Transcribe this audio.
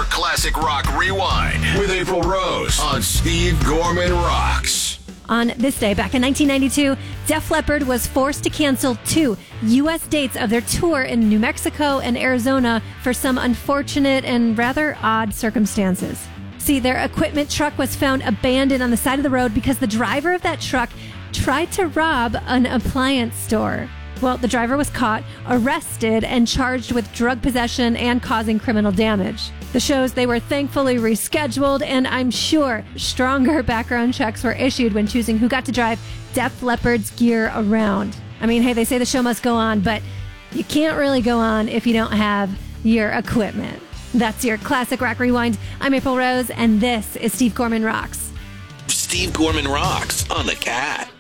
Classic Rock Rewind with April Rose on Steve Gorman Rocks. On this day, back in 1992, Def Leppard was forced to cancel 2 U.S. dates of their tour in New Mexico and Arizona for some unfortunate and rather odd circumstances. See, their equipment truck was found abandoned on the side of the road because the driver of that truck tried to rob an appliance store. Well, the driver was caught, arrested, and charged with drug possession and causing criminal damage. The shows, they were thankfully rescheduled, and I'm sure stronger background checks were issued when choosing who got to drive Def Leppard's gear around. I mean, hey, they say the show must go on, but you can't really go on if you don't have your equipment. That's your Classic Rock Rewind. I'm April Rose, and this is Steve Gorman Rocks. Steve Gorman Rocks on the Cat.